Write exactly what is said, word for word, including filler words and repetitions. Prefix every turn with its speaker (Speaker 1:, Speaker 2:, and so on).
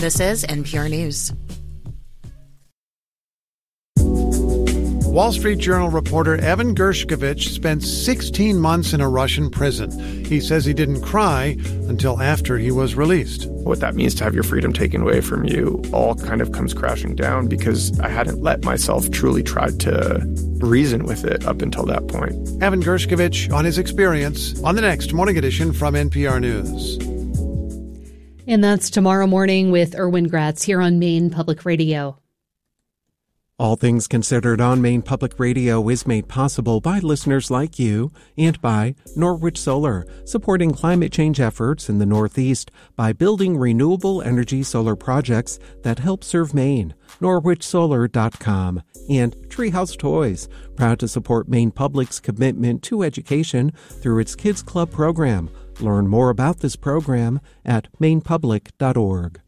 Speaker 1: This is N P R News.
Speaker 2: Wall Street Journal reporter Evan Gershkovich spent sixteen months in a Russian prison. He says he didn't cry until after he was released.
Speaker 3: What that means to have your freedom taken away from you all kind of comes crashing down because I hadn't let myself truly try to reason with it up until that point.
Speaker 2: Evan Gershkovich on his experience on the next Morning Edition from N P R News.
Speaker 4: And that's tomorrow morning with Erwin Gratz here on Maine Public Radio.
Speaker 5: All Things Considered on Maine Public Radio is made possible by listeners like you and by Norwich Solar, supporting climate change efforts in the Northeast by building renewable energy solar projects that help serve Maine. Norwich Solar dot com. And Treehouse Toys, proud to support Maine Public's commitment to education through its Kids Club program. Learn more about this program at maine public dot org.